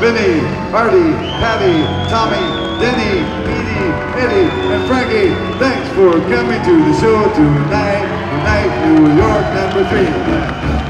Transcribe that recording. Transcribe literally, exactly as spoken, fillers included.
Vinny, Artie, Patty, Tommy, Denny, Edie, Eddie, and Frankie. Thanks for coming to the show tonight. Tonight, New York number three.